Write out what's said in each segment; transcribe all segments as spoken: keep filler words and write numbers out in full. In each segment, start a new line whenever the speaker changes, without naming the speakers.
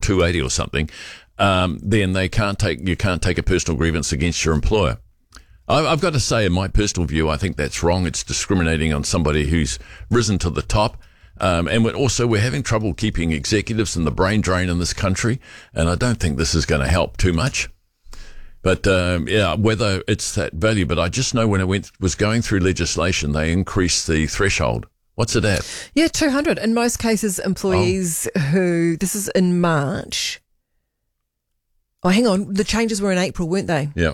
two eighty or something, um, then they can't take you can't take a personal grievance against your employer. I, I've got to say, in my personal view, I think that's wrong. It's discriminating on somebody who's risen to the top. Um, and we're also, we're having trouble keeping executives in the brain drain in this country, and I don't think this is going to help too much. But, um, yeah, whether it's that value, but I just know when it went, was going through legislation, they increased the threshold. What's it at?
Yeah, two hundred. In most cases, employees oh. who, this is in March. Oh, hang on. The changes were in April, weren't they?
Yeah.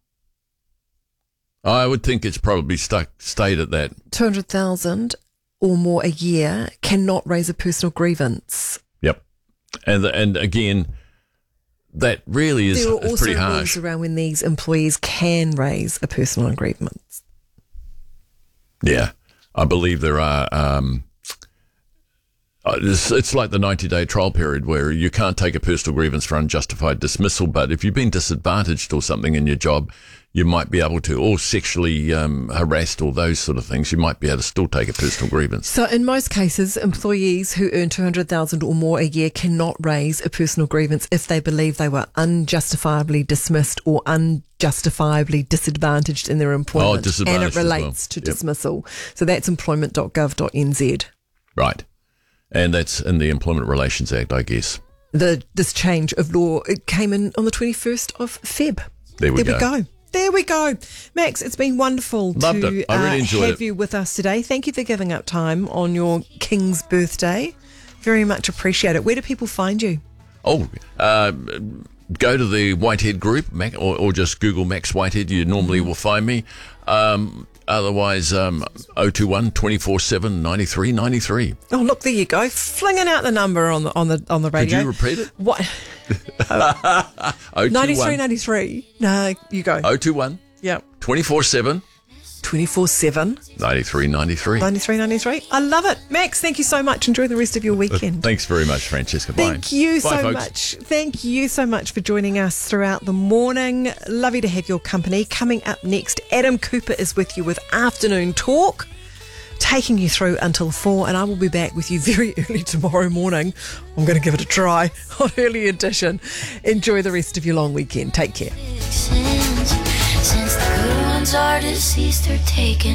I would think it's probably stuck, stayed at that.
two hundred thousand or more a year cannot raise a personal grievance.
Yep. And, and again, that really is,
there are
is
also
pretty harsh.
rules around when these employees can raise a personal grievance.
Yeah, I believe there are. Um, it's, it's like the ninety-day trial period where you can't take a personal grievance for unjustified dismissal, but if you've been disadvantaged or something in your job, you might be able to, or sexually um, harassed or those sort of things, you might be able to still take a personal grievance.
So in most cases, employees who earn two hundred thousand dollars or more a year cannot raise a personal grievance if they believe they were unjustifiably dismissed or unjustifiably disadvantaged in their employment.
Oh, disadvantaged
and it relates
well.
to
Yep.
dismissal. So that's employment dot gov dot n z.
Right. And that's in the Employment Relations Act, I guess.
The This change of law, it came in on the twenty-first of February.
There we
there
go.
we go. There we go. Max, it's been wonderful
Loved
to
it. I really
uh,
enjoyed
have
it.
you with us today. Thank you for giving up time on your King's birthday. Very much appreciate it. Where do people find you?
Oh, uh, go to the Whitehead group, Mac, or, or just Google Max Whitehead. You normally will find me. Um, otherwise, um, oh two one, two four seven, nine three nine three.
Oh, look, there you go. Flinging out the number on the on the on the radio.
Could you repeat it?
What?
oh
ninety-three ninety-three. No, you go.
oh two one,
Yep.
two four seven,
twenty-four seven.
nine three nine three.
ninety-three ninety-three. I love it. Max, thank you so much. Enjoy the rest of your weekend.
Thanks very much, Francesca. Bye.
Thank you
Bye,
so
folks.
much. Thank you so much for joining us throughout the morning. Lovely to have your company. Coming up next, Adam Cooper is with you with Afternoon Talk, taking you through until four, and I will be back with you very early tomorrow morning. I'm going to give it a try on Early Edition. Enjoy the rest of your long weekend. Take care.
Since, since the good ones are deceased, they're taken.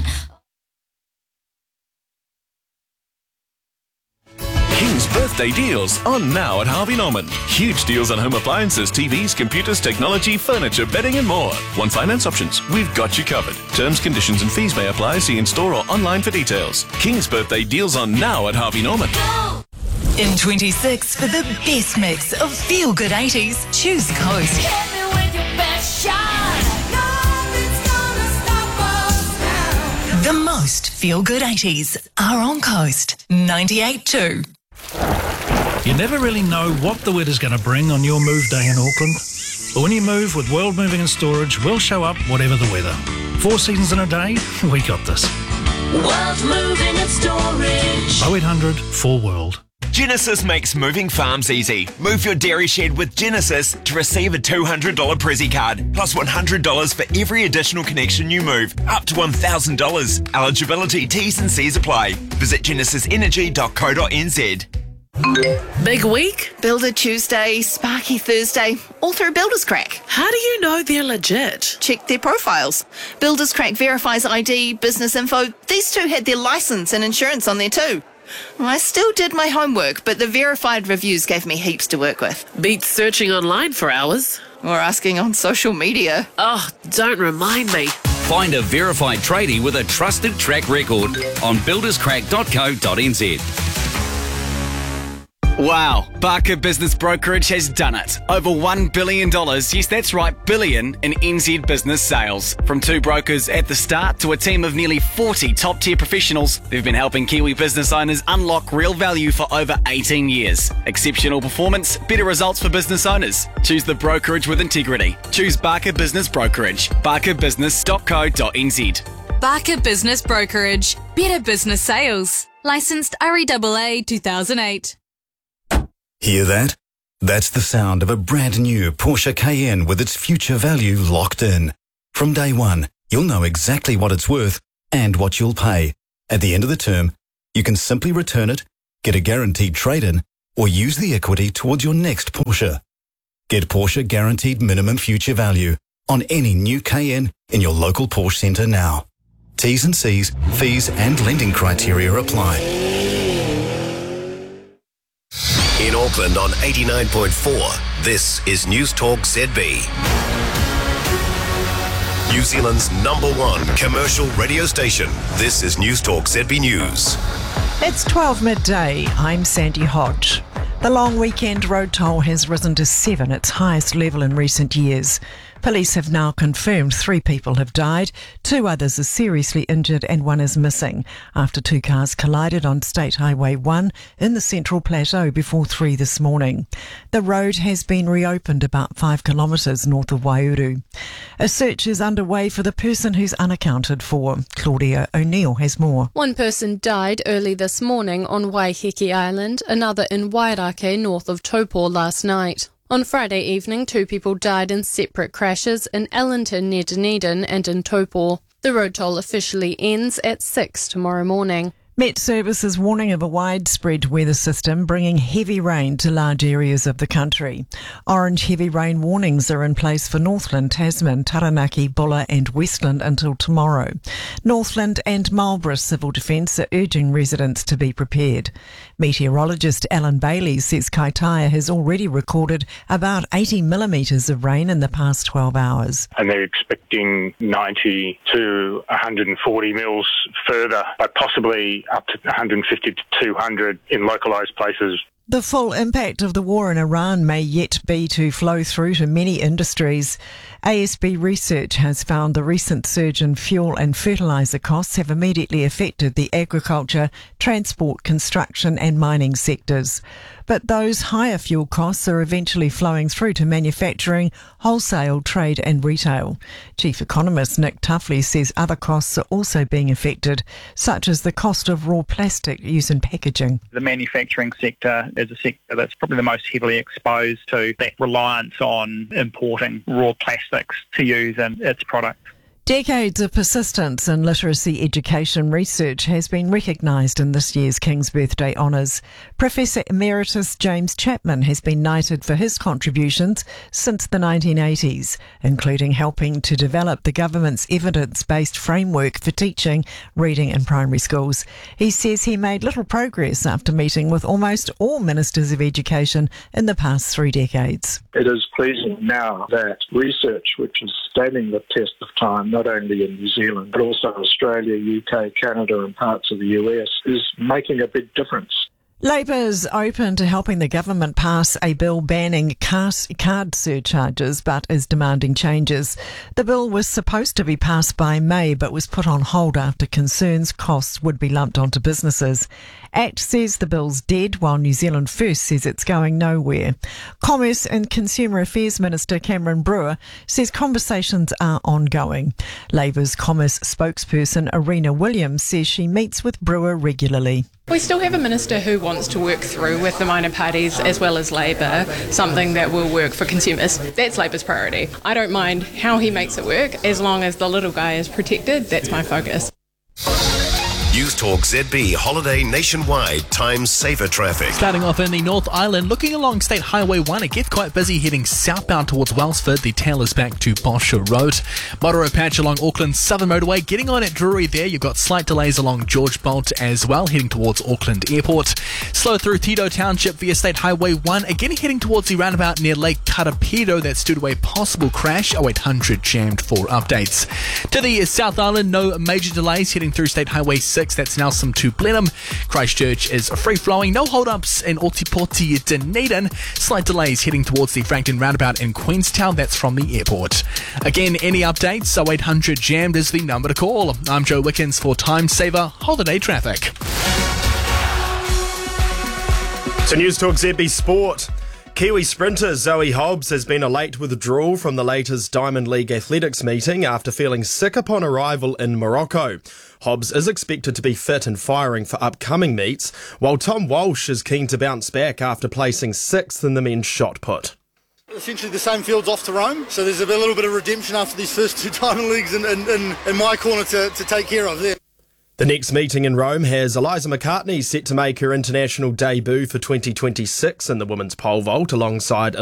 King's birthday deals on now at Harvey Norman. Huge deals on home appliances, T Vs, computers, technology, furniture, bedding and more. Want finance options? We've got you covered. Terms, conditions and fees may apply. See in store or online for details. King's birthday deals on now at Harvey Norman.
In twenty-six, for the best mix of feel-good eighties, choose Coast.
Hit me with your best shot. Nothing's gonna stop us now.
The most feel-good eighties are on Coast ninety-eight point two.
You never really know what the weather's going to bring on your move day in Auckland. But when you move with World Moving and Storage, we'll show up whatever the weather. Four seasons in a day, we got this.
World Moving and Storage.
oh eight hundred four world.
Genesis makes moving farms easy. Move your dairy shed with Genesis to receive a two hundred dollars Prezzy card, plus one hundred dollars for every additional connection you move, up to one thousand dollars. Eligibility, T's and C's apply. Visit genesis energy dot co dot n z.
Big week?
Builder Tuesday, Sparky Thursday, all through Builders Crack.
How do you know they're legit?
Check their profiles. Builders Crack verifies I D, business info. These two had their license and insurance on there too. I still did my homework, but the verified reviews gave me heaps to work with.
Beats searching online for hours.
Or asking on social media.
Oh, don't remind me.
Find a verified tradie with a trusted track record on builders crack dot co dot n z.
Wow, Barker Business Brokerage has done it. Over one billion dollars, yes that's right, billion, in N Z business sales. From two brokers at the start to a team of nearly forty top-tier professionals, they've been helping Kiwi business owners unlock real value for over eighteen years. Exceptional performance, better results for business owners. Choose the brokerage with integrity. Choose Barker Business Brokerage. barker business dot co dot n z.
Barker Business Brokerage. Better business sales. Licensed R E A A two thousand eight.
Hear that? That's the sound of a brand new Porsche Cayenne with its future value locked in. From day one, you'll know exactly what it's worth and what you'll pay. At the end of the term, you can simply return it, get a guaranteed trade-in, or use the equity towards your next Porsche. Get Porsche Guaranteed Minimum Future Value on any new Cayenne in your local Porsche centre now. T's and C's, fees and lending criteria apply.
In Auckland on eighty-nine point four, this is News Talk Z B. New Zealand's number one commercial radio station. This is News Talk Z B News.
It's twelve midday. I'm Sandy Hodge. The long weekend road toll has risen to seven, its highest level in recent years. Police have now confirmed three people have died, two others are seriously injured and one is missing after two cars collided on State Highway one in the Central Plateau before three this morning. The road has been reopened about five kilometres north of Waiouru. A search is underway for the person who's unaccounted for. Claudia O'Neill has more.
One person died early this morning on Waiheke Island, another in Wairake north of Taupo last night. On Friday evening, two people died in separate crashes in Ellington near Dunedin and in Taupo. The road toll officially ends at six tomorrow morning.
Met Service is warning of a widespread weather system bringing heavy rain to large areas of the country. Orange heavy rain warnings are in place for Northland, Tasman, Taranaki, Bulla and Westland until tomorrow. Northland and Marlborough Civil Defence are urging residents to be prepared. Meteorologist Alan Bailey says Kaitaia has already recorded about eighty millimetres of rain in the past twelve hours.
And they're expecting ninety to one hundred forty mils further, but possibly up to one hundred fifty to two hundred in localised places.
The full impact of the war in Iran may yet be to flow through to many industries. A S B Research has found the recent surge in fuel and fertiliser costs have immediately affected the agriculture, transport, construction and mining sectors. But those higher fuel costs are eventually flowing through to manufacturing, wholesale, trade and retail. Chief Economist Nick Tuffley says other costs are also being affected, such as the cost of raw plastic used in packaging.
The manufacturing sector is a sector that's probably the most heavily exposed to that reliance on importing raw plastics to use in its products.
Decades of persistence in literacy education research has been recognised in this year's King's Birthday Honours. Professor Emeritus James Chapman has been knighted for his contributions since the nineteen eighties, including helping to develop the government's evidence-based framework for teaching reading in primary schools. He says he made little progress after meeting with almost all ministers of education in the past three decades.
It is pleasing now that research, which is standing the test of time, not only in New Zealand, but also Australia, U K, Canada and parts of the U S, is making a big difference.
Labor's open to helping the government pass a bill banning card surcharges, but is demanding changes. The bill was supposed to be passed by May, but was put on hold after concerns costs would be lumped onto businesses. Act says the bill's dead, while New Zealand First says it's going nowhere. Commerce and Consumer Affairs Minister Cameron Brewer says conversations are ongoing. Labor's Commerce spokesperson Arena Williams says she meets with Brewer regularly.
We still have a minister who wants to work through with the minor parties as well as Labor something that will work for consumers. That's Labor's priority. I don't mind how he makes it work as long as the little guy is protected. That's my focus.
News Talk Z B Holiday Nationwide Time Saver Traffic.
Starting off in the North Island, looking along State Highway one, it gets quite busy heading southbound towards Wellsford. The tail is back to Bosher Road. Moderate patch along Auckland's Southern Motorway. Getting on at Drury there, you've got slight delays along George Bolt as well, heading towards Auckland Airport. Slow through Tito Township via State Highway one, again heading towards the roundabout near Lake Karapedo that stood away possible crash. oh eight hundred jammed for updates. To the South Island, no major delays heading through State Highway six. That's Nelson to Blenheim. Christchurch is free-flowing. No hold-ups in Otipoti, Dunedin. Slight delays heading towards the Frankton roundabout in Queenstown. That's from the airport. Again, any updates? oh eight hundred jammed is the number to call. I'm Joe Wickens for Time Saver Holiday Traffic.
So News Talk Z B Sport. Kiwi sprinter Zoe Hobbs has been a late withdrawal from the latest Diamond League athletics meeting after feeling sick upon arrival in Morocco. Hobbs is expected to be fit and firing for upcoming meets, while Tom Walsh is keen to bounce back after placing sixth in the men's shot put.
Essentially the same field's off to Rome, so there's a little bit of redemption after these first two Diamond Leagues in, in, in, in my corner to, to take care of there.
The next meeting in Rome has Eliza McCartney set to make her international debut for twenty twenty-six in the women's pole vault alongside